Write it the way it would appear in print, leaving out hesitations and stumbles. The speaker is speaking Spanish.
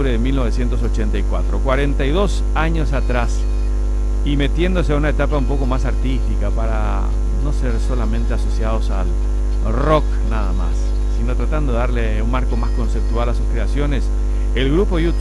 de 1984, 42 años atrás, y metiéndose a una etapa un poco más artística para no ser solamente asociados al rock nada más, sino tratando de darle un marco más conceptual a sus creaciones. El grupo YouTube